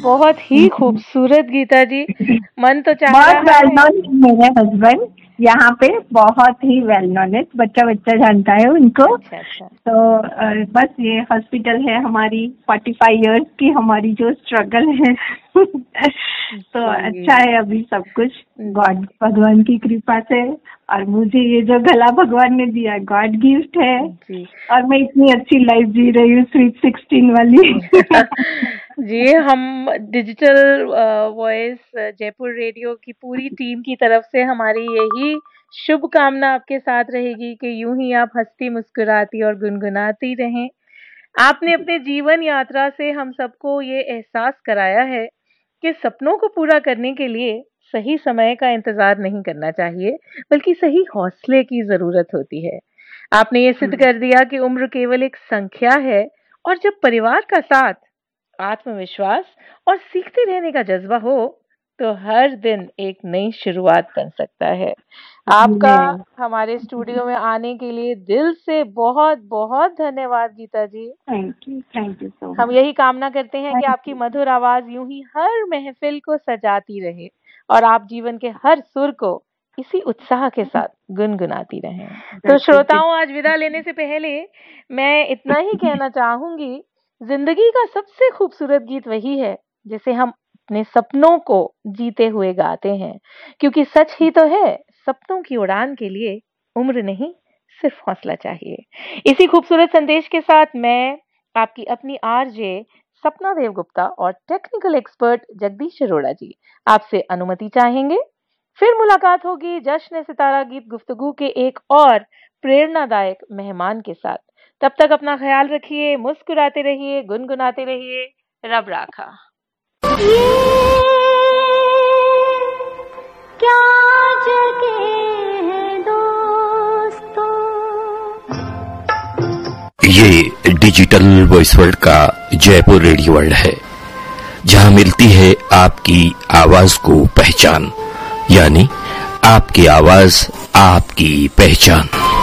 बहुत ही खूबसूरत गीता जी। मन तो चाह बहुत रहा वेल नोन मेरे हस्बैंड यहाँ पे, बहुत ही वेल नोन है, बच्चा जानता है उनको। अच्छा। तो बस ये हॉस्पिटल है हमारी 45 इयर्स की हमारी जो स्ट्रगल है। तो अच्छा है अभी सब कुछ गॉड भगवान की कृपा से, और मुझे ये जो गला भगवान ने दिया गॉड गिफ्ट है जी। और मैं इतनी अच्छी लाइफ जी रही हूँ, स्वीट 16 वाली। जी, हम डिजिटल वॉइस जयपुर रेडियो की पूरी टीम की तरफ से हमारी यही शुभकामना आपके साथ रहेगी कि यूं ही आप हंसती मुस्कुराती और गुनगुनाती रहें। आपने अपने जीवन यात्रा से हम सबको ये एहसास कराया है कि सपनों को पूरा करने के लिए सही समय का इंतजार नहीं करना चाहिए, बल्कि सही हौसले की जरूरत होती है। आपने ये सिद्ध कर दिया कि उम्र केवल एक संख्या है, और जब परिवार का साथ, आत्मविश्वास और सीखते रहने का जज्बा हो तो हर दिन एक नई शुरुआत बन सकता है। आपका हमारे स्टूडियो में आने के लिए दिल से बहुत बहुत धन्यवाद गीता जी। Thank you so much. हम यही कामना करते हैं कि आपकी मधुर आवाज यूं ही हर महफिल को सजाती रहे और आप जीवन के हर सुर को इसी उत्साह के साथ गुनगुनाती रहें। तो श्रोताओं, आज विदा लेने से पहले मैं इतना ही कहना चाहूंगी, जिंदगी का सबसे खूबसूरत गीत वही है जिसे हम अपने सपनों को जीते हुए गाते हैं, क्योंकि सच ही तो है, सपनों की उड़ान के लिए उम्र नहीं, सिर्फ हौसला चाहिए। इसी खूबसूरत संदेश के साथ मैं आपकी अपनी आरजे सपना देव गुप्ता और टेक्निकल एक्सपर्ट जगदीश अरोड़ा जी आपसे अनुमति चाहेंगे। फिर मुलाकात होगी जश्न सितारा गीत गुफ्तगू के एक और प्रेरणादायक मेहमान के साथ। तब तक अपना ख्याल रखिए, मुस्कुराते रहिए, गुनगुनाते रहिए। रब राखा। क्या जगह है दोस्तों। ये डिजिटल वॉइस वर्ल्ड का जयपुर रेडियो वर्ल्ड है, जहां मिलती है आपकी आवाज को पहचान, यानी आपकी आवाज आपकी पहचान।